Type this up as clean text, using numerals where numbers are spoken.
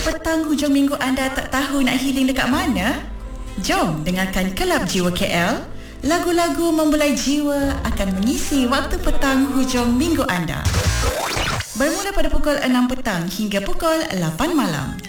petang hujung minggu anda tak tahu nak healing dekat mana? Jom dengarkan Kelab Jiwa KL. Lagu-lagu membelai jiwa akan mengisi waktu petang hujung minggu anda. Bermula pada pukul 6 petang hingga pukul 8 malam.